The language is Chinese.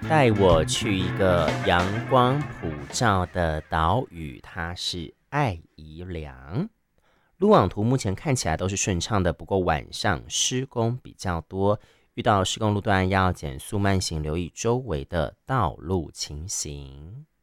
带我去一个阳光普照的岛屿，它是爱宜良。路网图目前看起来都是顺畅的，不过晚上施工比较多，遇到施工路段要减速慢行，留意周围的道路情形。